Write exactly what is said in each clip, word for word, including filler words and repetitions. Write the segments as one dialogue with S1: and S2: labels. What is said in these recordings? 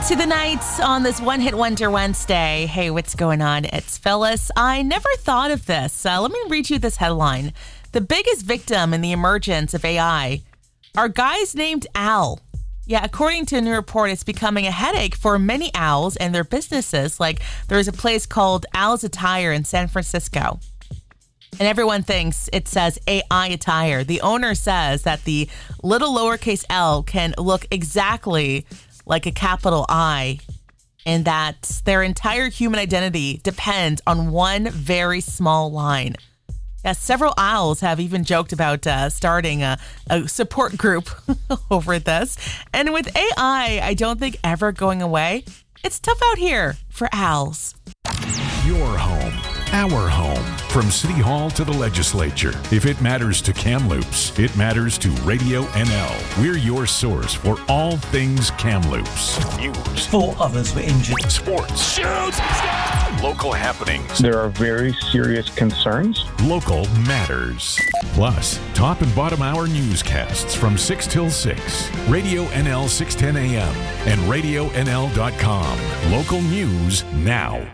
S1: into the nights on this One Hit Wonder Wednesday. Hey, what's going on? It's Phyllis. I never thought of this. Uh, let me read you this headline. The biggest victim in the emergence of A I are guys named Al. Yeah, according to a new report, it's becoming a headache for many owls and their businesses. Like, there's a place called Al's Attire in San Francisco. And everyone thinks it says A I attire. The owner says that the little lowercase L can look exactly like a capital I, and that their entire human identity depends on one very small line. Yeah, several owls have even joked about uh, starting a, a support group over this. And with A I, I don't think ever going away, it's tough out here for owls.
S2: Your home, our home. From City Hall to the legislature. If it matters to Kamloops, it matters to Radio N L. We're your source for all things Kamloops. News.
S3: Four others were injured.
S2: Sports.
S4: Shoots!
S2: Local happenings.
S5: There are very serious concerns.
S2: Local matters. Plus, top and bottom hour newscasts from six till six. Radio N L six ten a.m. and radio N L dot com. Local news now.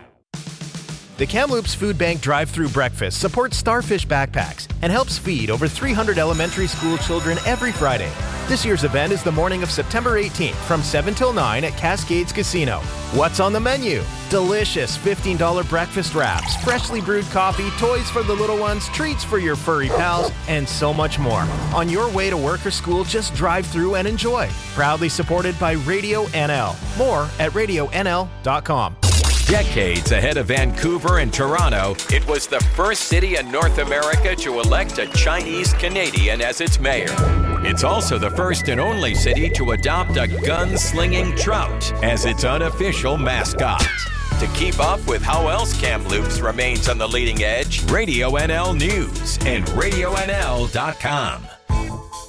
S6: The Kamloops Food Bank drive-through breakfast supports Starfish Backpacks and helps feed over three hundred elementary school children every Friday. This year's event is the morning of September eighteenth from seven till nine at Cascades Casino. What's on the menu? Delicious fifteen dollars breakfast wraps, freshly brewed coffee, toys for the little ones, treats for your furry pals, and so much more. On your way to work or school, just drive through and enjoy. Proudly supported by Radio N L. More at radio N L dot com.
S4: Decades ahead of Vancouver and Toronto, it was the first city in North America to elect a Chinese Canadian as its mayor. It's also the first and only city to adopt a gun-slinging trout as its unofficial mascot. To keep up with how else Kamloops remains on the leading edge, Radio N L News and radio N L dot com.